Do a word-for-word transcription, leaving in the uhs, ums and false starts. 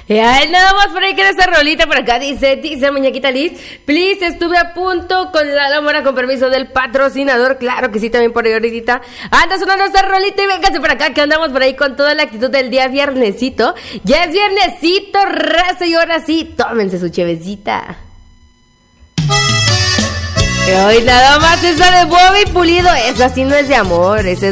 Y ay, nada más por ahí queda esa rolita por acá. Dice, dice muñequita Liz, please, estuve a punto con la Mora con permiso del patrocinador. Claro que sí, también por ahí ahorita. Anda sonando esta rolita y véngase por acá que andamos por ahí con toda la actitud del día viernesito. Ya es viernesito, raza, y ahora sí, tómense su chevecita. Y hoy nada más esa de Bobby Pulido. Esa sí no es de amor, esa es